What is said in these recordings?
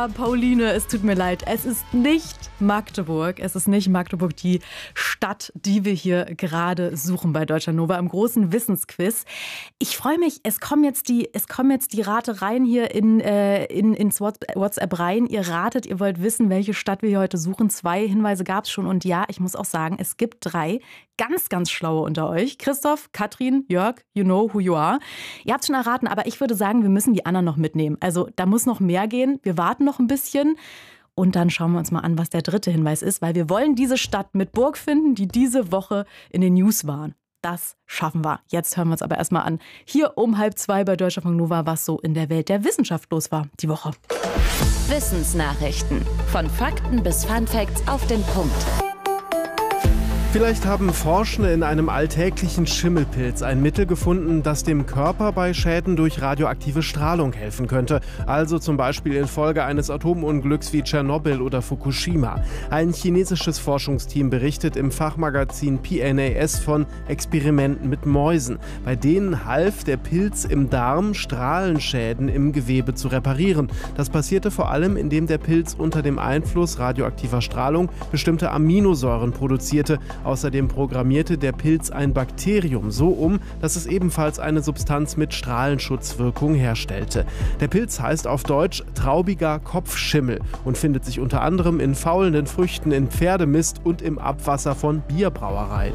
Pauline, es tut mir leid. Es ist nicht Magdeburg. Es ist nicht Magdeburg, die Stadt, die wir hier gerade suchen bei Deutschland Nova im großen Wissensquiz. Ich freue mich, es kommen jetzt die Ratereien hier ins WhatsApp rein. Ihr ratet, ihr wollt wissen, welche Stadt wir hier heute suchen. 2 Hinweise gab es schon und ja, ich muss auch sagen, es gibt 3 ganz, ganz schlaue unter euch. Christoph, Katrin, Jörg, you know who you are. Ihr habt schon erraten, aber ich würde sagen, wir müssen die anderen noch mitnehmen. Also da muss noch mehr gehen. Wir warten noch ein bisschen. Und dann schauen wir uns mal an, was der 3. Hinweis ist, weil wir wollen diese Stadt mit Burg finden, die diese Woche in den News waren. Das schaffen wir. Jetzt hören wir uns aber erstmal an. Hier um 1:30 bei Deutschlandfunk Nova, was so in der Welt der Wissenschaft los war die Woche. Wissensnachrichten. Von Fakten bis Funfacts auf den Punkt. Vielleicht haben Forschende in einem alltäglichen Schimmelpilz ein Mittel gefunden, das dem Körper bei Schäden durch radioaktive Strahlung helfen könnte. Also zum Beispiel infolge eines Atomunglücks wie Tschernobyl oder Fukushima. Ein chinesisches Forschungsteam berichtet im Fachmagazin PNAS von Experimenten mit Mäusen. Bei denen half der Pilz im Darm, Strahlenschäden im Gewebe zu reparieren. Das passierte vor allem, indem der Pilz unter dem Einfluss radioaktiver Strahlung bestimmte Aminosäuren produzierte. Außerdem programmierte der Pilz ein Bakterium so um, dass es ebenfalls eine Substanz mit Strahlenschutzwirkung herstellte. Der Pilz heißt auf Deutsch traubiger Kopfschimmel und findet sich unter anderem in faulenden Früchten, in Pferdemist und im Abwasser von Bierbrauereien.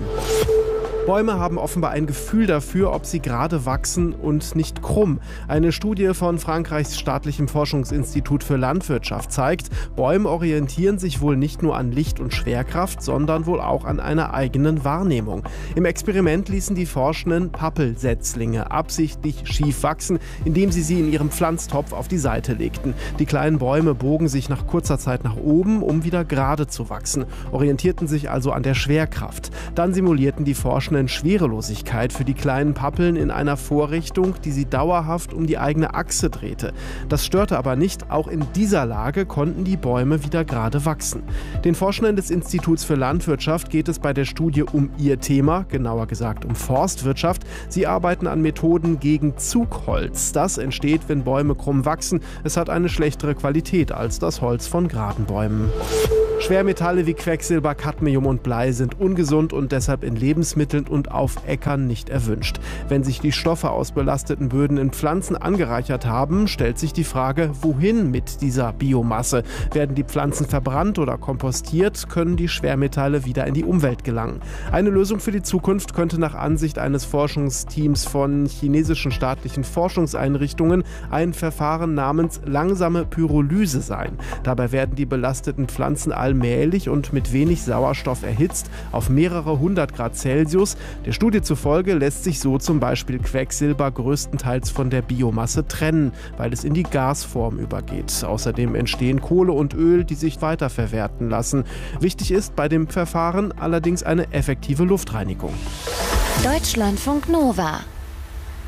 Bäume haben offenbar ein Gefühl dafür, ob sie gerade wachsen und nicht krumm. Eine Studie von Frankreichs staatlichem Forschungsinstitut für Landwirtschaft zeigt, Bäume orientieren sich wohl nicht nur an Licht und Schwerkraft, sondern wohl auch an einer eigenen Wahrnehmung. Im Experiment ließen die Forschenden Pappelsetzlinge absichtlich schief wachsen, indem sie in ihrem Pflanztopf auf die Seite legten. Die kleinen Bäume bogen sich nach kurzer Zeit nach oben, um wieder gerade zu wachsen, orientierten sich also an der Schwerkraft. Dann simulierten die Forschenden Schwerelosigkeit für die kleinen Pappeln in einer Vorrichtung, die sie dauerhaft um die eigene Achse drehte. Das störte aber nicht, auch in dieser Lage konnten die Bäume wieder gerade wachsen. Den Forschenden des Instituts für Landwirtschaft geht es bei der Studie um ihr Thema, genauer gesagt um Forstwirtschaft. Sie arbeiten an Methoden gegen Zugholz. Das entsteht, wenn Bäume krumm wachsen. Es hat eine schlechtere Qualität als das Holz von geraden Bäumen. Schwermetalle wie Quecksilber, Cadmium und Blei sind ungesund und deshalb in Lebensmitteln und auf Äckern nicht erwünscht. Wenn sich die Stoffe aus belasteten Böden in Pflanzen angereichert haben, stellt sich die Frage, wohin mit dieser Biomasse? Werden die Pflanzen verbrannt oder kompostiert, können die Schwermetalle wieder in die Umwelt gelangen. Eine Lösung für die Zukunft könnte nach Ansicht eines Forschungsteams von chinesischen staatlichen Forschungseinrichtungen ein Verfahren namens langsame Pyrolyse sein. Dabei werden die belasteten Pflanzen allmählich und mit wenig Sauerstoff erhitzt auf mehrere 100 Grad Celsius. Der Studie zufolge lässt sich so zum Beispiel Quecksilber größtenteils von der Biomasse trennen, weil es in die Gasform übergeht. Außerdem entstehen Kohle und Öl, die sich weiterverwerten lassen. Wichtig ist bei dem Verfahren allerdings eine effektive Luftreinigung. Deutschlandfunk Nova